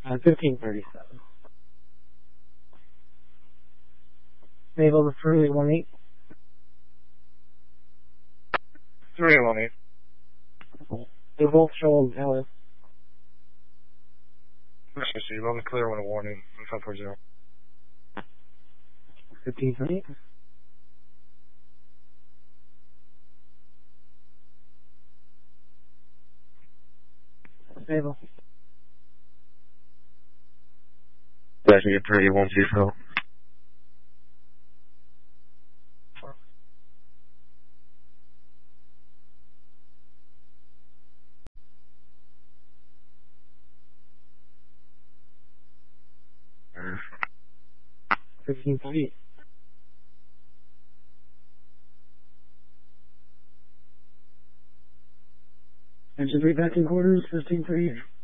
1537. Naval to 318. 318. They both show them Helen. You're on the clear when a warning. 540. 1538. Naval. Actually, get 31 T-Phil. Uh, 1538. Engine 3 back in quarters, 1538.